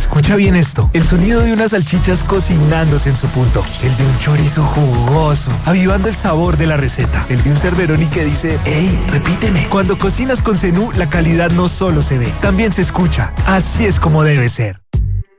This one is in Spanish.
Escucha bien esto. El sonido de unas salchichas cocinándose en su punto. El de un chorizo jugoso, avivando el sabor de la receta. El de un Cerberoni que dice, ¡ey, repíteme! Cuando cocinas con Zenú, la calidad no solo se ve, también se escucha. Así es como debe ser.